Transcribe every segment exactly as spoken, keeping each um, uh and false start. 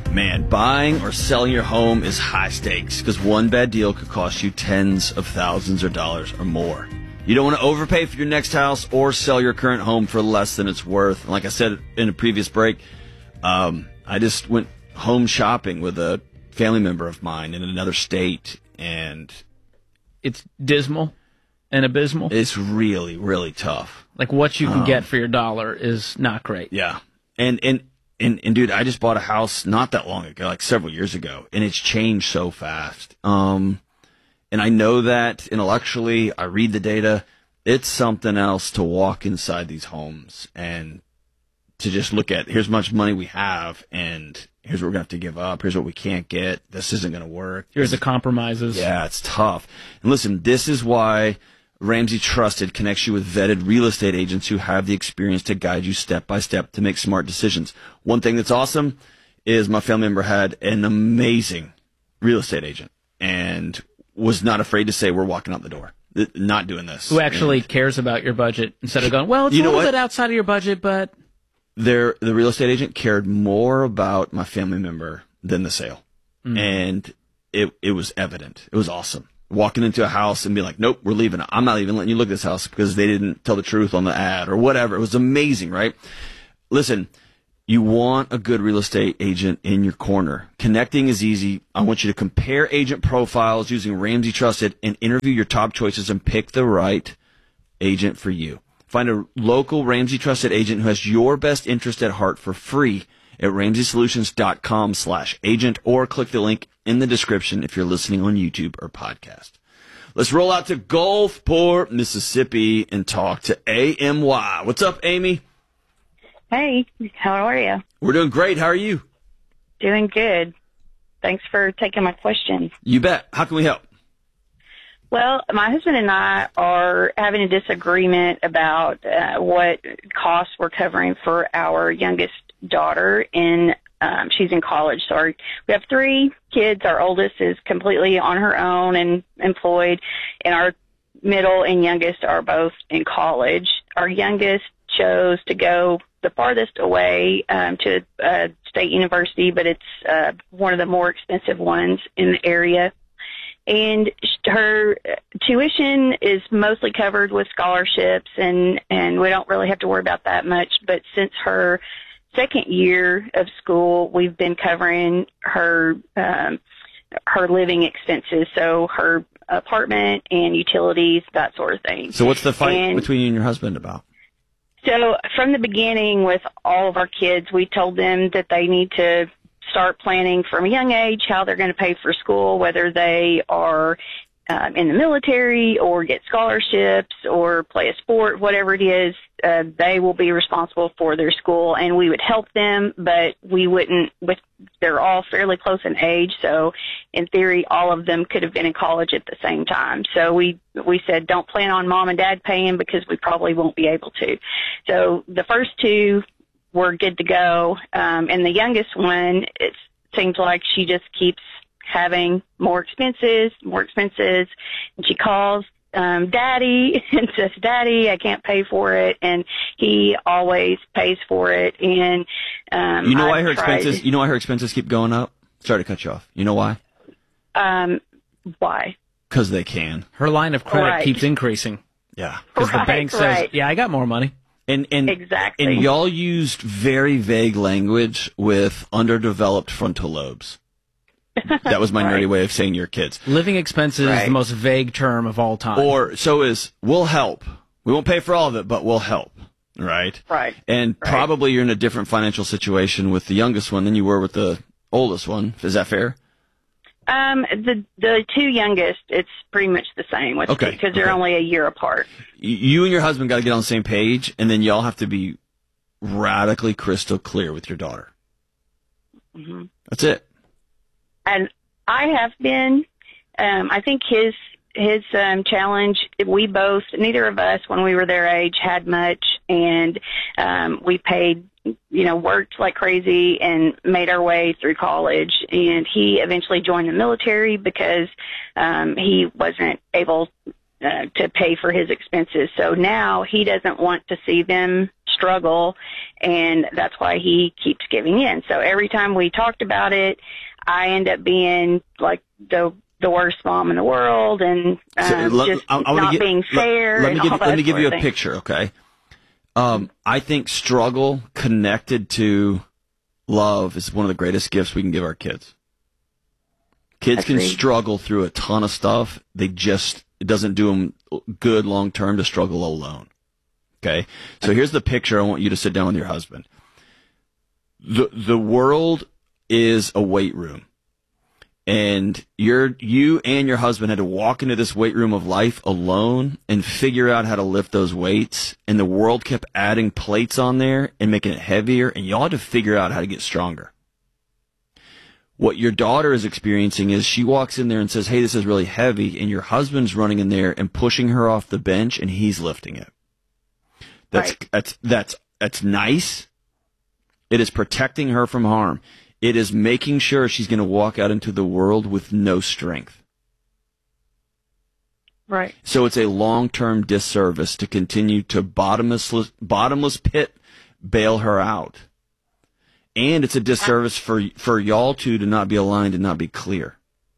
Man, buying or selling your home is high stakes because one bad deal could cost you tens of thousands of dollars or more. You don't want to overpay for your next house or sell your current home for less than it's worth. Like I said in a previous break, um, I just went home shopping with a family member of mine in another state, and it's dismal and abysmal. It's really, really tough. Like what you can um, get for your dollar is not great. Yeah. And, and, And, and dude, I just bought a house not that long ago, like several years ago, and it's changed so fast. Um, and I know that intellectually, I read the data. It's something else to walk inside these homes and to just look at, here's how much money we have, and here's what we're going to have to give up. Here's what we can't get. This isn't going to work. Here's the compromises. Yeah, it's tough. And listen, this is why Ramsey Trusted connects you with vetted real estate agents who have the experience to guide you step by step to make smart decisions. One thing that's awesome is my family member had an amazing real estate agent and was not afraid to say, we're walking out the door, not doing this. Who actually and, cares about your budget instead of going, well, it's you a know little what? bit outside of your budget, but... Their, the real estate agent cared more about my family member than the sale. Mm. And it it was evident. It was awesome. Walking into a house and being like, nope, we're leaving. I'm not even letting you look at this house because they didn't tell the truth on the ad or whatever. It was amazing, right? Listen, you want a good real estate agent in your corner. Connecting is easy. I want you to compare agent profiles using Ramsey Trusted and interview your top choices and pick the right agent for you. Find a local Ramsey Trusted agent who has your best interest at heart for free at ramsey solutions dot com slash agent or click the link in the description if you're listening on YouTube or podcast. Let's roll out to Gulfport, Mississippi and talk to A M Y. What's up, Amy? Hey, how are you? We're doing great. How are you? Doing good. Thanks for taking my question. You bet. How can we help? Well, my husband and I are having a disagreement about uh, what costs we're covering for our youngest daughter. In um, she's in college. So our, we have three kids. Our oldest is completely on her own and employed, and our middle and youngest are both in college. Our youngest chose to go the farthest away um, to a state university, but it's uh, one of the more expensive ones in the area. And her tuition is mostly covered with scholarships, and, and we don't really have to worry about that much. But since her second year of school, we've been covering her um, her living expenses, so her apartment and utilities, that sort of thing. So what's the fight and, between you and your husband about? So from the beginning with all of our kids, we told them that they need to start planning from a young age how they're going to pay for school, whether they are um, in the military or get scholarships or play a sport, whatever it is, uh, they will be responsible for their school, and we would help them, but we wouldn't, with, they're all fairly close in age, so in theory, all of them could have been in college at the same time. So we, we said, don't plan on mom and dad paying because we probably won't be able to. So the first two, we're good to go. Um, and the youngest one, it seems like she just keeps having more expenses, more expenses. And she calls um, Daddy and says, Daddy, I can't pay for it. And he always pays for it. And um, you know why I've her tried, expenses? You know why her expenses keep going up? Sorry to cut you off. You know why? Um, why? Because they can. Her line of credit right. keeps increasing. Yeah. Because right, the bank says, right. yeah, I got more money. And, and, exactly. and y'all used very vague language with underdeveloped frontal lobes. That was my right. nerdy way of saying your kids. Living expenses right. is the most vague term of all time. Or so is, we'll help. We won't pay for all of it, but we'll help. Right? Right. And right. probably you're in a different financial situation with the youngest one than you were with the oldest one. Is that fair? Um, the the two youngest, it's pretty much the same with okay. because they're okay. only a year apart. You and your husband got to get on the same page, and then y'all have to be radically crystal clear with your daughter. Mm-hmm. That's it. And I have been. Um, I think his his um, challenge. We both, neither of us, when we were their age, had much, and um, we paid. You know, worked like crazy and made our way through college. And he eventually joined the military because um, he wasn't able uh, to pay for his expenses. So now he doesn't want to see them struggle, and that's why he keeps giving in. So every time we talked about it, I end up being like the the worst mom in the world, and um, So, let- just I- I wanna not get- being fair. Let, let and me give, all let me that give sort you of a thing. picture, okay? Um, I think struggle connected to love is one of the greatest gifts we can give our kids. Kids can Agreed. struggle through a ton of stuff. They just, it doesn't do them good long term to struggle alone. Okay? So here's the picture I want you to sit down with your husband. The, the world is a weight room. And you're, you and your husband had to walk into this weight room of life alone and figure out how to lift those weights. And the world kept adding plates on there and making it heavier. And y'all had to figure out how to get stronger. What your daughter is experiencing is she walks in there and says, hey, this is really heavy. And your husband's running in there and pushing her off the bench and he's lifting it. That's, Right. that's, that's, that's nice. It is protecting her from harm. It is making sure she's going to walk out into the world with no strength. Right. So it's a long-term disservice to continue to bottomless, bottomless pit bail her out. And it's a disservice for, for y'all two to not be aligned and not be clear.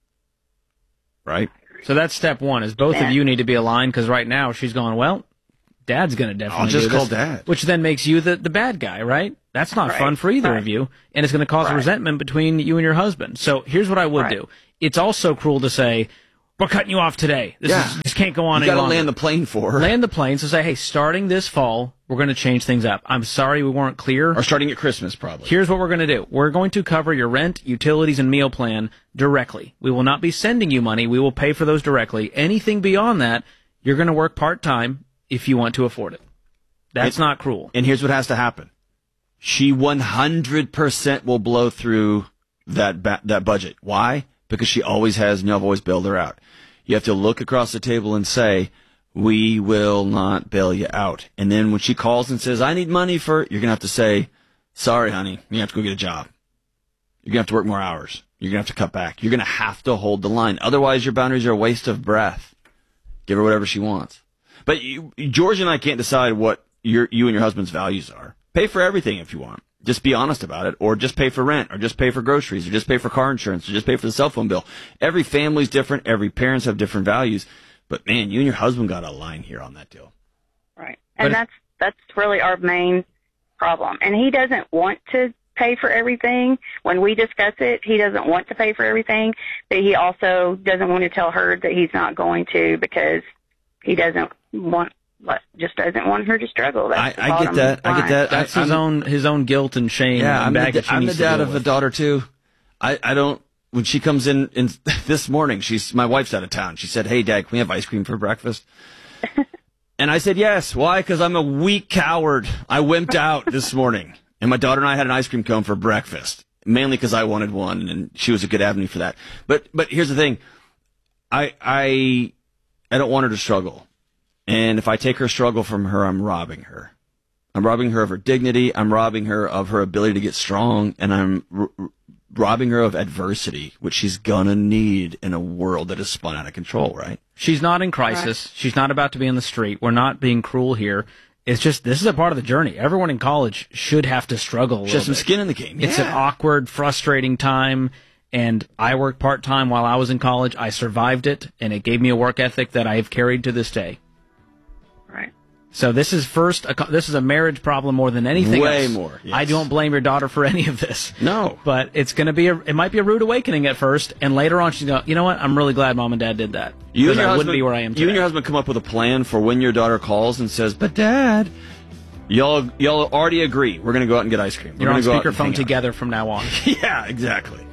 Right? So that's step one, is both Yeah. of you need to be aligned, because right now she's going, well, Dad's going to definitely I'll just do call this, Dad. which then makes you the, the bad guy, right? That's not Right. fun for either Right. of you, and it's going to cause Right. resentment between you and your husband. So here's what I would Right. do. It's also cruel to say, we're cutting you off today. This, Yeah. is, this can't go on You any got to longer. land the plane for her. Land the plane, so say, hey, starting this fall, we're going to change things up. I'm sorry we weren't clear. Or starting at Christmas, probably. Here's what we're going to do. We're going to cover your rent, utilities, and meal plan directly. We will not be sending you money. We will pay for those directly. Anything beyond that, you're going to work part-time if you want to afford it. That's It- not cruel. And here's what has to happen. She one hundred percent will blow through that ba- that budget. Why? Because she always has, and y'all have always bailed her out. You have to look across the table and say, we will not bail you out. And then when she calls and says, I need money for, you're going to have to say, sorry, honey, you have to go get a job. You're going to have to work more hours. You're going to have to cut back. You're going to have to hold the line. Otherwise, your boundaries are a waste of breath. Give her whatever she wants. But you, George and I can't decide what your, you and your husband's values are. Pay for everything if you want. Just be honest about it, or just pay for rent, or just pay for groceries, or just pay for car insurance, or just pay for the cell phone bill. Every family's different. Every parents have different values. But man, you and your husband got a line here on that deal. Right. And But- that's that's really our main problem. And he doesn't want to pay for everything. When we discuss it, he doesn't want to pay for everything, but he also doesn't want to tell her that he's not going to, because he doesn't want just doesn't want her to struggle. That's I, the I get bottom that. I line. get that. That's I, his I'm- own his own guilt and shame Yeah, and I'm bag the, that she I'm the needs to dad deal of a with. daughter too. I, I don't. When she comes in, in this morning, she's my wife's out of town. She said, "Hey, Dad, can we have ice cream for breakfast?" And I said, "Yes." Why? Because I'm a weak coward. I wimped out this morning, and my daughter and I had an ice cream cone for breakfast, mainly because I wanted one, and she was a good avenue for that. But but here's the thing, I I I don't want her to struggle, and if I take her struggle from her, I'm robbing her. I'm robbing her of her dignity. I'm robbing her of her ability to get strong, and I'm r- r- robbing her of adversity, which she's gonna need in a world that is spun out of control, right? She's not in crisis. She's not about to be in the street. We're not being cruel here. It's just, this is a part of the journey. Everyone in college should have to struggle a She has little some bit. skin in the game. It's an Yeah. awkward, frustrating time, and I worked part-time while I was in college. I survived it, and it gave me a work ethic that I have carried to this day. Right. So this is first, a, co- this is a marriage problem more than anything Way else. more, yes. I don't blame your daughter for any of this. No. But it's going to be, a, it might be a rude awakening at first, and later on she's going, you know what, I'm really glad Mom and Dad did that. You and Because your I husband, wouldn't be where I am today. You and your husband come up with a plan for when your daughter calls and says, "But Dad, y'all y'all already agree. We're going to go out and get ice cream. We're You're on gonna go out and hang speakerphone out." together from now on. Yeah, exactly.